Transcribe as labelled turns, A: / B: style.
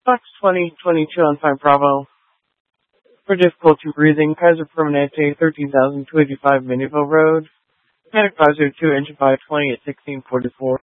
A: Fox 2022 on 5 Bravo. For difficulty breathing, Kaiser Permanente, 13,285 Miniville Road. Panic Advisory 2, engine 520 at 1644.